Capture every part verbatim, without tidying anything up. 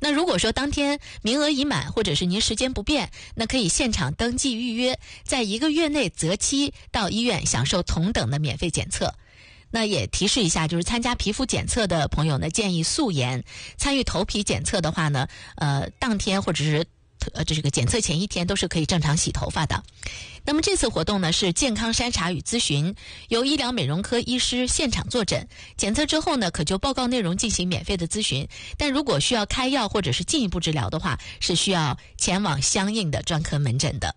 那如果说当天名额已满，或者是您时间不便，那可以现场登记预约，在一个月内择期到医院享受同等的免费检测。那也提示一下，就是参加皮肤检测的朋友呢，建议素颜。参与头皮检测的话呢，呃，当天或者是呃这个检测前一天都是可以正常洗头发的。那么这次活动呢是健康筛查与咨询，由医疗美容科医师现场坐诊，检测之后呢可就报告内容进行免费的咨询。但如果需要开药或者是进一步治疗的话，是需要前往相应的专科门诊的。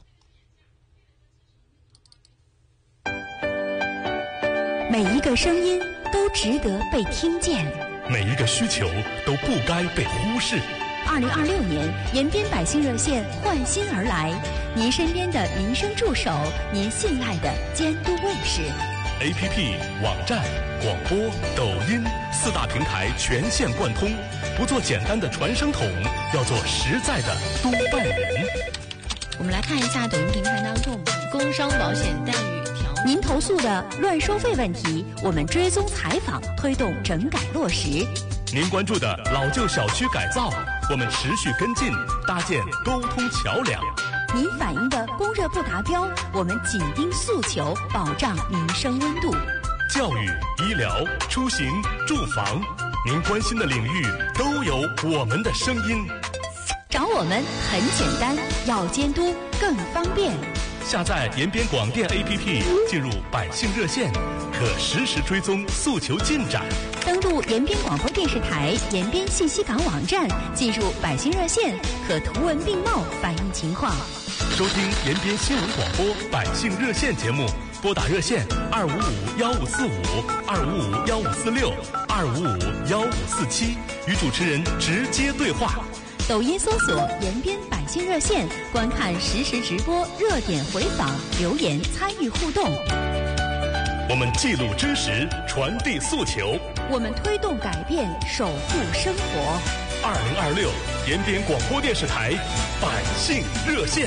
每一个声音都值得被听见， 每一个需求都不该被忽视。 二零二六年，延边百姓热线换新而来，您身边的民生助手，您信赖的监督卫士。 A P P、网站、广播、抖音四大平台全线贯通，不做简单的传声筒，要做实在的督办人。 我们来看一下抖音平台当中，工伤保险待遇条。 您投诉的乱收费问题，我们追踪采访，推动整改落实。 您关注的老旧小区改造，我们持续跟进，搭建沟通桥梁。 您反映的供热不达标，我们紧盯诉求，保障民生温度。 教育、医疗、出行、住房，您关心的领域都有我们的声音。 找我们很简单，要监督更方便。 下载延边广电 A P P， 进入百姓热线，可实时追踪诉求进展。 登录延边广播电视台延边信息港网站，进入百姓热线，可图文并茂反映情况。 收听延边新闻广播百姓热线节目，拨打热线二五五幺五四五、二五五幺五四六、二五五幺五四七，与主持人直接对话。 抖音搜索延边百姓热线，观看实时直播、热点回访、留言参与互动。 我们记录真实，传递诉求， 我们推动改变，守护生活。 二零二六延边广播电视台百姓热线。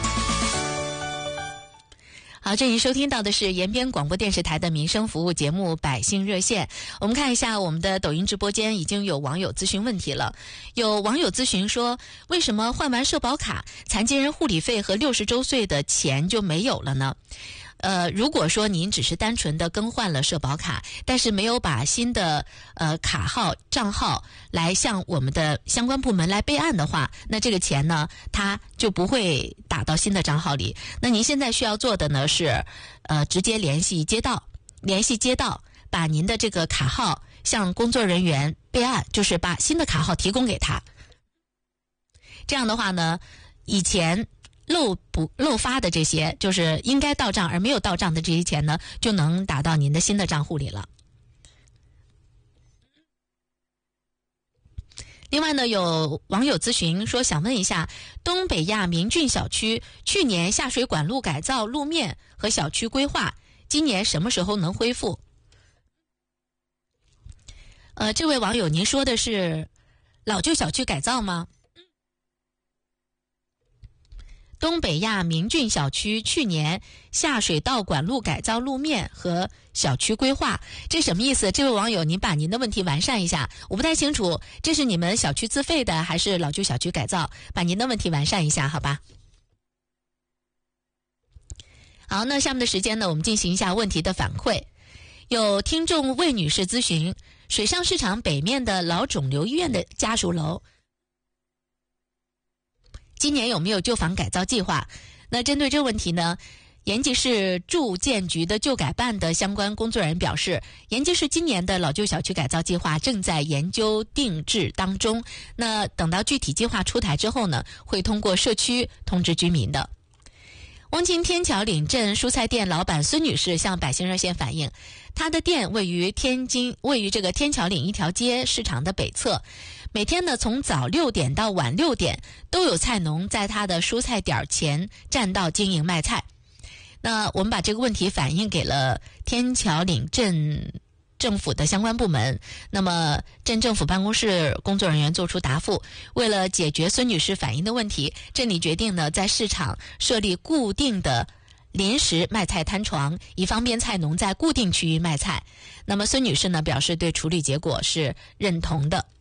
好，这里收听到的是延边广播电视台的民生服务节目《百姓热线》。我们看一下我们的抖音直播间已经有网友咨询问题了。有网友咨询说，为什么换完社保卡，残疾人护理费和六十周岁的钱就没有了呢？呃，如果说您只是单纯的更换了社保卡，但是没有把新的呃卡号账号来向我们的相关部门来备案的话，那这个钱呢，它就不会打到新的账号里。那您现在需要做的呢是，呃，直接联系街道，联系街道，把您的这个卡号向工作人员备案，就是把新的卡号提供给他。这样的话呢，以前漏补漏发的这些，就是应该到账而没有到账的这些钱呢，就能打到您的新的账户里了。另外呢，有网友咨询说，想问一下，东北亚明郡小区去年下水管路改造路面和小区规划，今年什么时候能恢复？呃，这位网友，您说的是老旧小区改造吗？东北亚明郡小区去年下水道管路改造路面和小区规划，这什么意思？这位网友，您把您的问题完善一下，我不太清楚，这是你们小区自费的还是老旧小区改造？把您的问题完善一下，好吧？好，那下面的时间呢，我们进行一下问题的反馈。有听众魏女士咨询，水上市场北面的老肿瘤医院的家属楼今年有没有旧房改造计划？那针对这个问题呢，延吉市住建局的旧改办的相关工作人员表示，延吉市今年的老旧小区改造计划正在研究定制当中。那等到具体计划出台之后呢，会通过社区通知居民的。汪清天桥岭镇蔬菜店老板孙女士向百姓热线反映，她的店位于天津，位于这个天桥岭一条街市场的北侧。每天呢，从早六点到晚六点，都有菜农在他的蔬菜点前占道经营卖菜。那我们把这个问题反映给了天桥岭镇政府的相关部门，那么镇政府办公室工作人员作出答复，为了解决孙女士反映的问题，镇里决定呢，在市场设立固定的临时卖菜摊床，以方便菜农在固定区域卖菜。那么孙女士呢，表示对处理结果是认同的。